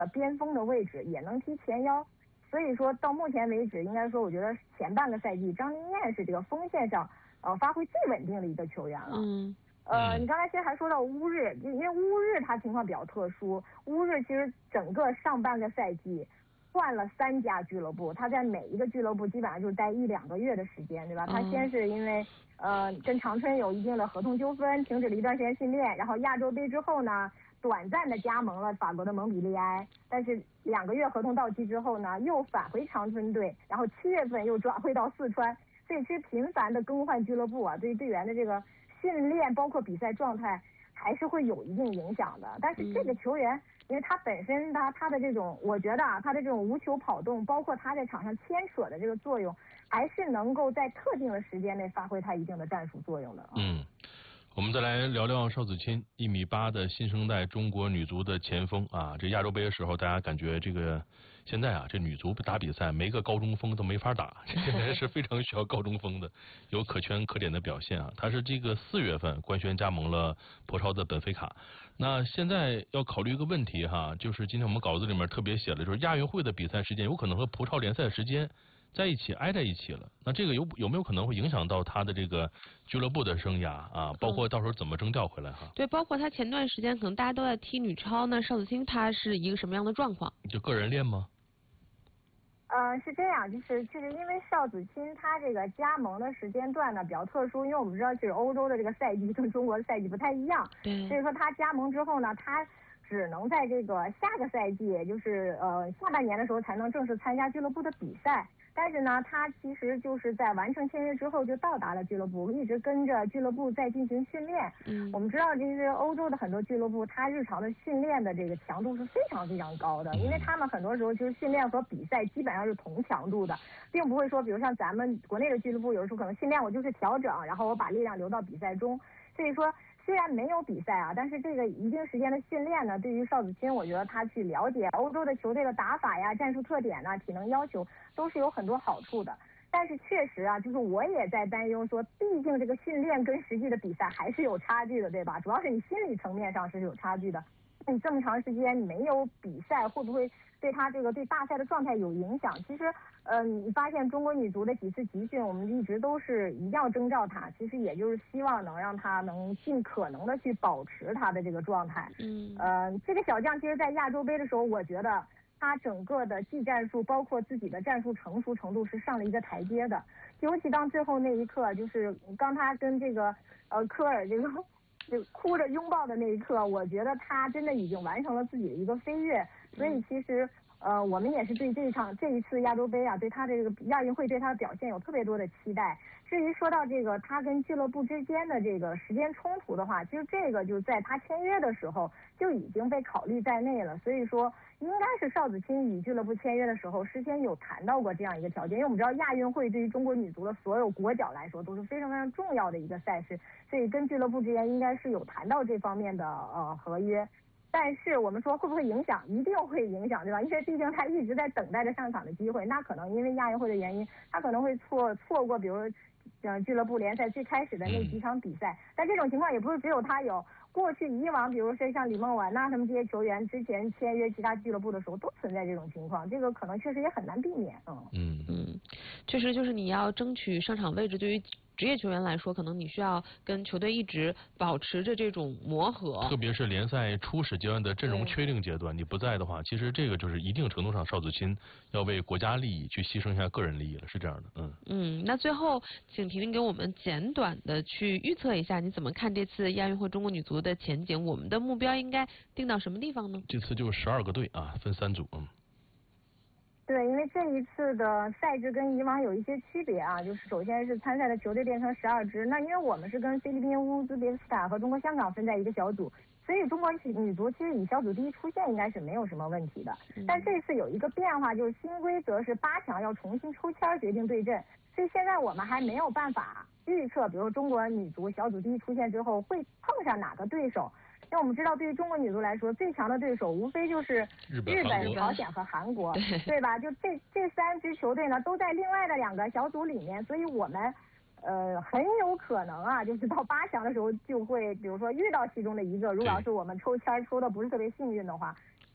边锋的位置，也能踢前腰。所以说到目前为止，应该说我觉得前半个赛季张琳艳是这个锋线上发挥最稳定的一个球员了。你刚才其实还说到乌日，因为乌日它情况比较特殊，乌日其实整个上半个赛季换了3家俱乐部，他在每一个俱乐部基本上就待1-2个月的时间，对吧？他先是因为跟长春有一定的合同纠纷，停止了一段时间训练，然后亚洲杯之后呢，短暂的加盟了法国的蒙彼利埃，但是2个月合同到期之后呢，又返回长春队，然后7月份又转会到四川，所以其实频繁的更换俱乐部啊，对于队员的这个训练包括比赛状态还是会有一定影响的。但是这个球员，因为他本身他的这种，我觉得他的这种无球跑动，包括他在场上牵扯的这个作用，还是能够在特定的时间内发挥他一定的战术作用的。 我们再来聊聊邵子钦，1.8米的新生代中国女足的前锋啊。这亚洲杯的时候，大家感觉这个现在啊，这女足打比赛没个高中锋都没法打，这些人是非常需要高中锋的，有可圈可点的表现啊。他是这个4月份官宣加盟了葡超的本菲卡。那现在要考虑一个问题哈，就是今天我们稿子里面特别写了，就是亚运会的比赛时间有可能和葡超联赛时间在一起挨在一起了，那这个有没有可能会影响到他的这个俱乐部的生涯啊？包括到时候怎么征调回来哈？ 对，包括他前段时间可能大家都在踢女超，那邵子钦他是一个什么样的状况？ 就个人练吗？ 是这样，就是因为邵子钦他这个加盟的时间段呢比较特殊，因为我们知道就是欧洲的这个赛季跟中国的赛季不太一样，所以说他加盟之后呢，他只能在这个下个赛季，也就是下半年的时候才能正式参加俱乐部的比赛。但是呢，他其实就是在完成签约之后就到达了俱乐部，一直跟着俱乐部在进行训练。我们知道，其实欧洲的很多俱乐部，他日常的训练的这个强度是非常非常高的，因为他们很多时候就是训练和比赛基本上是同强度的，并不会说，比如像咱们国内的俱乐部，有的时候可能训练我就是调整，然后我把力量留到比赛中。所以说，虽然没有比赛啊，但是这个一定时间的训练呢，对于邵子钦，我觉得他去了解欧洲的球队的打法呀、战术特点呐、体能要求，都是有很多好处的。但是确实啊，就是我也在担忧说，毕竟这个训练跟实际的比赛还是有差距的，对吧？主要是你心理层面上是有差距的。你这么长时间你没有比赛，会不会对他这个对大赛的状态有影响？其实，你发现中国女足的几次集训，我们一直都是一定要征召她，其实也就是希望能让她能尽可能的去保持她的这个状态。这个小将其实在亚洲杯的时候，我觉得他整个的技战术，包括自己的战术成熟程度是上了一个台阶的。尤其当最后那一刻，就是当他跟这个科尔这个就哭着拥抱的那一刻，我觉得他真的已经完成了自己的一个飞跃。所以其实我们也是对这一次亚洲杯啊，对他这个亚运会对他的表现有特别多的期待。至于说到这个他跟俱乐部之间的这个时间冲突的话，其实这个就在他签约的时候就已经被考虑在内了。所以说应该是邵子钦与俱乐部签约的时候事先有谈到过这样一个条件，因为我们知道亚运会对于中国女足的所有国脚来说都是非常非常重要的一个赛事，所以跟俱乐部之间应该是有谈到这方面的合约。但是我们说会不会影响，一定会影响，对吧？因为毕竟他一直在等待着上场的机会，那可能因为亚运会的原因，他可能会错过比如俱乐部联赛最开始的那几场比赛。但这种情况也不是只有他有，过去以往比如说像李梦雯呐，他们这些球员之前签约其他俱乐部的时候都存在这种情况，这个可能确实也很难避免。 确实就是你要争取上场位置，对于职业球员来说，可能你需要跟球队一直保持着这种磨合， 特别是联赛初始阶段的阵容确定阶段，你不在的话，其实这个就是一定程度上邵子钦要为国家利益去牺牲一下个人利益了，是这样的。 那最后请婷婷给我们简短的去预测一下，你怎么看这次亚运会中国女足的前景？我们的目标应该定到什么地方呢？ 这次就12个队啊，分3组。 对，因为这一次的赛制跟以往有一些区别啊，就是首先是参赛的球队变成12支，那因为我们是跟菲律宾、乌兹别克斯坦和中国香港分在一个小组，所以中国女足其实以小组第一出线应该是没有什么问题的。但这次有一个变化，就是新规则是8强要重新抽签决定对阵，所以现在我们还没有办法预测，比如中国女足小组第一出线之后会碰上哪个对手。因为我们知道，对于中国女足来说，最强的对手无非就是日本、朝鲜和韩国，对吧？就这3支球队呢，都在另外的2个小组里面，所以我们很有可能啊，就是到8强的时候就会，比如说遇到其中的一个，如果要是我们抽签抽的不是特别幸运的话，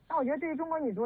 那我觉得对于中国女足